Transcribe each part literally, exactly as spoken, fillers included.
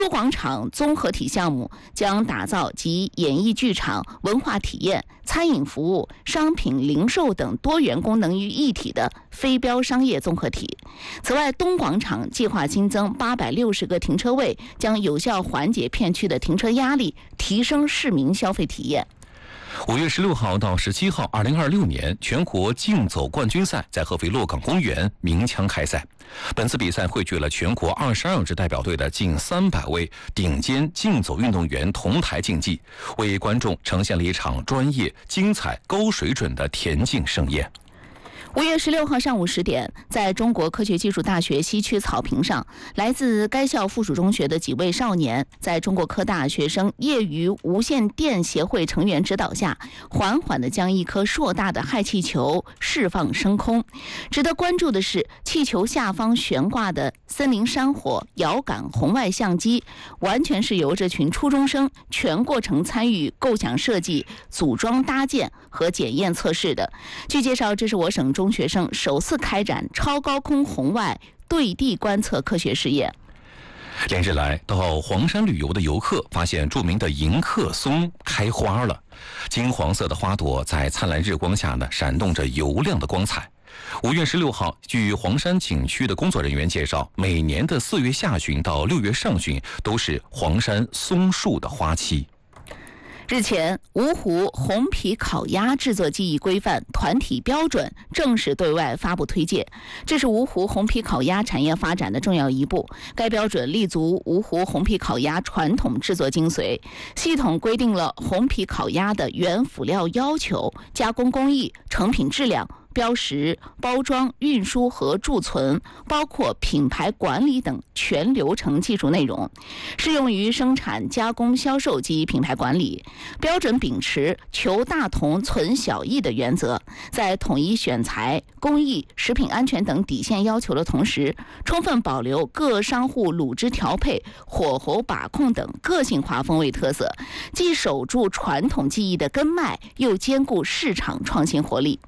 都广场综合体项目将打造集演艺剧场、文化体验、餐饮服务、商品零售等多元功能于一体的非标商业综合体。此外，东广场计划新增八百六十个停车位，将有效缓解片区的停车压力，提升市民消费体验。 五月十六号到十七号，二零二六年全国竞走冠军赛在合肥洛岗公园鸣枪开赛。本次比赛汇聚了全国二十二支代表队的近三百位顶尖竞走运动员同台竞技，为观众呈现了一场专业、精彩、高水准的田径盛宴。 五月十六号上午十点，在中国科学技术大学西区草坪上，来自该校附属中学的几位少年，在中国科大学生业余无线电协会成员指导下，缓缓地将一颗硕大的氦气球释放升空。值得关注的是，气球下方悬挂的森林山火遥感红外相机，完全是由这群初中生全过程参与构想设计、组装搭建和检验测试的。据介绍，这是我省中中学生首次开展超高空红外对地观测科学实验。 连日来，到黄山旅游的游客发现著名的迎客松开花了，金黄色的花朵在灿烂日光下呢，闪动着油亮的光彩。五月十六号，据黄山景区的工作人员介绍，每年的四月下旬到六月上旬都是黄山松树的花期。 日前，芜湖红皮烤鸭制作技艺规范团体标准正式对外发布推介，这是芜湖红皮烤鸭产业发展的重要一步。该标准立足芜湖红皮烤鸭传统制作精髓，系统规定了红皮烤鸭的原辅料要求、加工工艺、成品质量、标识、包装、运输和贮存，包括品牌管理等全流程技术内容，适用于生产、加工、销售及品牌管理。标准秉持求大同、存小异的原则，在统一选材、工艺、食品安全等底线要求的同时，充分保留各商户卤汁调配、火候把控等个性化风味特色，既守住传统技艺的根脉，又兼顾市场创新活力。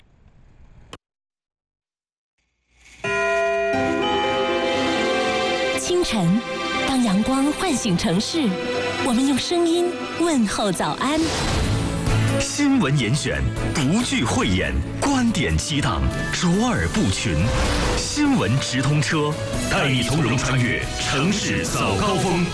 清晨，当阳光唤醒城市，我们用声音问候早安。 新闻严选，独具慧眼，观点激荡，卓尔不群。新闻直通车，带你从容穿越城市早高峰。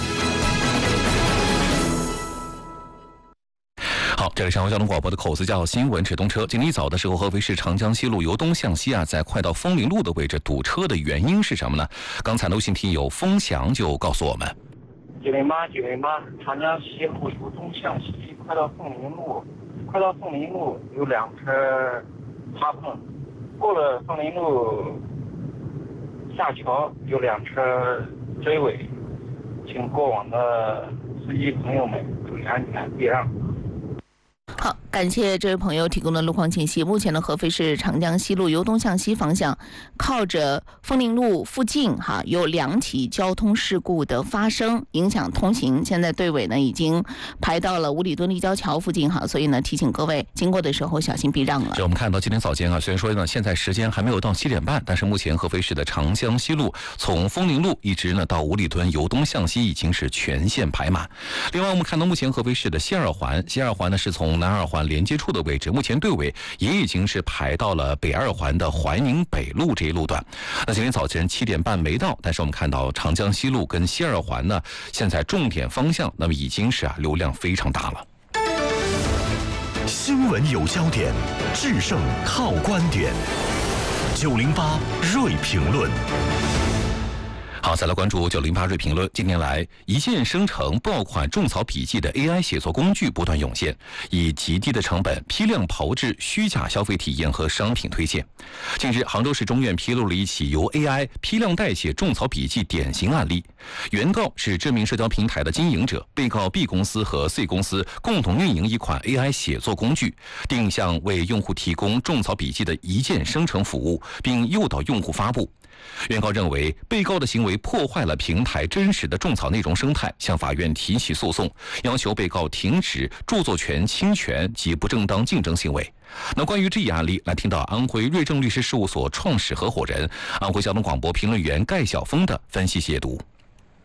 好，这里是上海交通广播的口子叫新闻直通车。今天一早的时候，合肥市长江西路由东向西啊，在快到枫林路的位置堵车的原因是什么呢？刚才录信听友风翔就告诉我们： 九零八九零八，长江西路由东向西，快到枫林路，快到枫林路有辆车擦碰，过了枫林路下桥有辆车追尾，请过往的司机朋友们注意安全，避让。 好，感谢这位朋友提供的路况信息。目前的合肥市长江西路由东向西方向，靠着枫林路附近哈有两起交通事故的发生，影响通行。现在队尾呢已经排到了五里墩立交桥附近哈，所以呢提醒各位经过的时候小心避让了。 这我们看到今天早间啊，虽然说呢现在时间还没有到七点半，但是目前合肥市的长江西路从枫林路一直呢到五里墩由东向西已经是全线排满。另外我们看到目前合肥市的西二环，西二环呢是从南二环连接处的位置，目前队尾也已经是排到了北二环的怀宁北路这一路段。那今天早晨七点半没到，但是我们看到长江西路跟西二环呢，现在重点方向那么已经是啊流量非常大了。 新闻有焦点，制胜靠观点。九零八锐评论。 好，再来关注九零八锐评论。近年来，一键生成爆款种草笔记的 A I 写作工具不断涌现，以极低的成本批量炮制虚假消费体验和商品推荐。近日，杭州市中院披露了一起由 A I 批量代写种草笔记典型案例。原告是知名社交平台的经营者，被告 B 公司和 C 公司共同运营一款 A I 写作工具，定向为用户提供种草笔记的一键生成服务，并诱导用户发布。原告认为被告的行为破坏了平台真实的种草内容生态，向法院提起诉讼，要求被告停止著作权侵权及不正当竞争行为。那关于这一案例，来听到安徽瑞正律师事务所创始合伙人、安徽交通广播评论员盖晓峰的分析解读。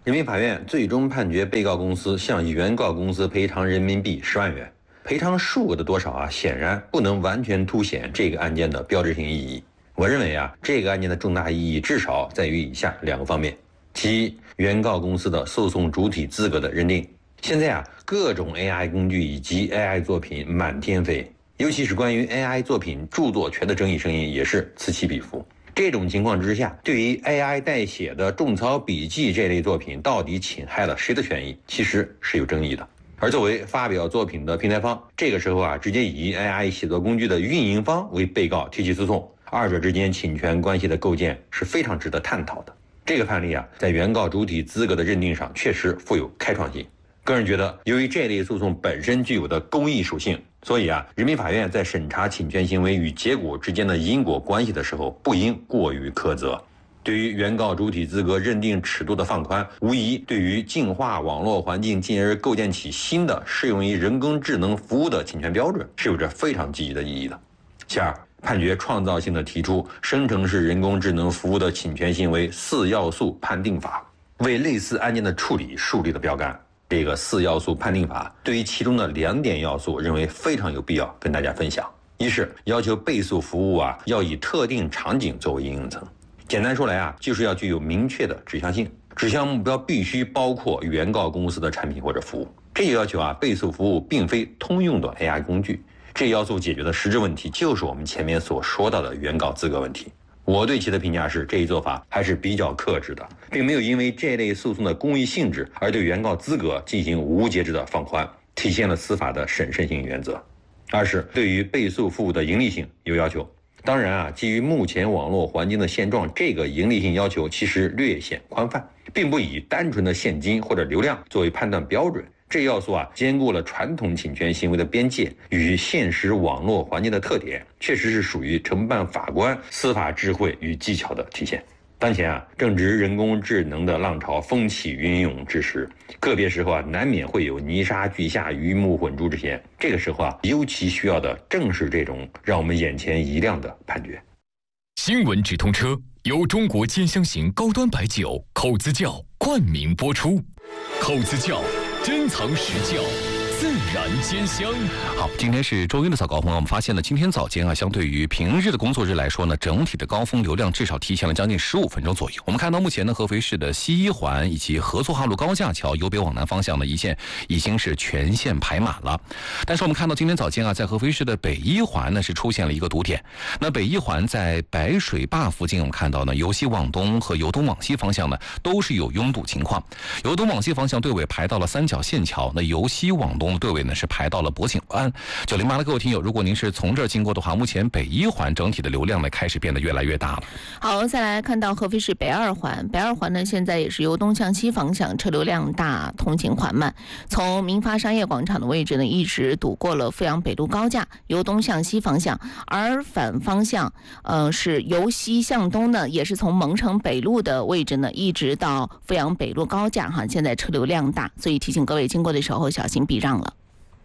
人民法院最终判决被告公司向原告公司赔偿人民币十万元，赔偿数额的多少啊，显然不能完全凸显这个案件的标志性意义。我认为啊，这个案件的重大意义至少在于以下两个方面：其一，原告公司的诉讼主体资格的认定。现在啊，各种 A I 工具以及 A I 作品满天飞，尤其是关于 A I 作品著作权的争议声音也是此起彼伏。这种情况之下，对于 A I 代写的种草笔记这类作品到底侵害了谁的权益，其实是有争议的。而作为发表作品的平台方，这个时候啊，直接以 A I 写作工具的运营方为被告提起诉讼，二者之间侵权关系的构建是非常值得探讨的。这个判例啊，在原告主体资格的认定上确实富有开创性。个人觉得，由于这类诉讼本身具有的公益属性，所以啊，人民法院在审查侵权行为与结果之间的因果关系的时候，不应过于苛责。对于原告主体资格认定尺度的放宽，无疑对于净化网络环境，进而构建起新的适用于人工智能服务的侵权标准，是有着非常积极的意义的。其二，判决创造性的提出生成式人工智能服务的侵权行为四要素判定法，为类似案件的处理树立了标杆。这个四要素判定法对于其中的两点要素认为非常有必要跟大家分享。一是要求被诉服务啊要以特定场景作为应用层，简单说来啊，就是要具有明确的指向性，指向目标必须包括原告公司的产品或者服务。这个要求啊，被诉服务并非通用的 A I 工具。这要素解决的实质问题就是我们前面所说到的原告资格问题。我对其的评价是，这一做法还是比较克制的，并没有因为这类诉讼的公益性质而对原告资格进行无节制的放宽，体现了司法的审慎性原则。二是对于被诉服务的盈利性有要求。当然啊，基于目前网络环境的现状，这个盈利性要求其实略显宽泛，并不以单纯的现金或者流量作为判断标准。这要素啊，兼顾了传统侵权行为的边界与现实网络环境的特点，确实是属于承办法官司法智慧与技巧的体现。当前啊，正值人工智能的浪潮风起云涌之时，个别时候啊，难免会有泥沙俱下、鱼目混珠之嫌。这个时候啊，尤其需要的正是这种让我们眼前一亮的判决。 新闻直通车由中国尖香型高端白酒口子窖冠名播出，口子窖珍藏实窖，自然兼香。 好，今天是周一的早高峰，我们发现呢，今天早间啊，相对于平日的工作日来说呢，整体的高峰流量至少提前了将近十五分钟左右。我们看到目前呢，合肥市的西一环以及合作化路高架桥由北往南方向的一线已经是全线排满了。但是我们看到今天早间啊，在合肥市的北一环呢是出现了一个堵点。那北一环在白水坝附近，我们看到呢，由西往东和由东往西方向呢都是有拥堵情况。由东往西方向队尾排到了三角线桥，那由西往东的队尾呢是排到了博景湾。九零八的各位听友，如果您是从这儿经过的话，目前北一环整体的流量呢开始变得越来越大了。 好，再来看到合肥市北二环，北二环呢现在也是由东向西方向车流量大，通行缓慢。从民发商业广场的位置呢，一直堵过了阜阳北路高架，由东向西方向，而反方向，呃，是由西向东呢，也是从蒙城北路的位置呢，一直到阜阳北路高架哈，现在车流量大，所以提醒各位经过的时候小心避让了。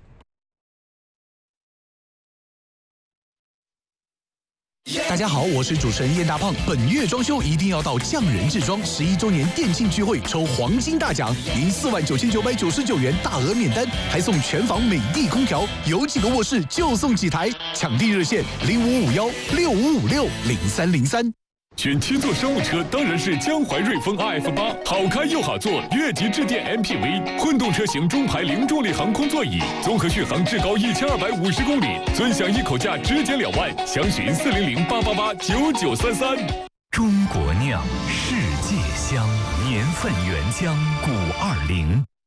大家好，我是主持人燕大胖。本月装修一定要到匠人制装十一周年店庆聚会抽黄金大奖，赢四万九千九百九十九元大额免单，还送全房美的空调，有几个卧室就送几台。抢订热线零五五幺六五五六零三零三。 选七座商务车当然是江淮瑞风 R F 八，好开又好坐，越级致电 M P V， 混动车型中排零重力航空座椅，综合续航至高一千二百五十公里，尊享一口价直减两万，详询四零零八八八九九三三。 中国酿，世界香，年份原浆，古二零。